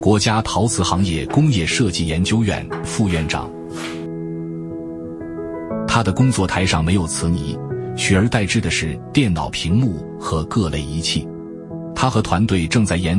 国家陶瓷行业工业设计研究院副院长。他的工作台上没有瓷泥，取而代之的是电脑屏幕和各类仪器。他和团队正在研